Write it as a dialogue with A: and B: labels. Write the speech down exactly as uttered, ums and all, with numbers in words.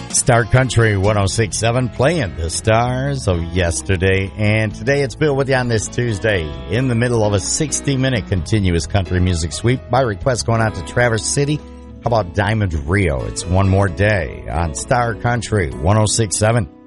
A: Star Country one oh six point seven, playing the stars of yesterday and today. It's Bill with you on this Tuesday in the middle of a sixty-minute continuous country music sweep. By request going out to Traverse City. How about Diamond Rio? It's One More Day on Star Country one oh six point seven.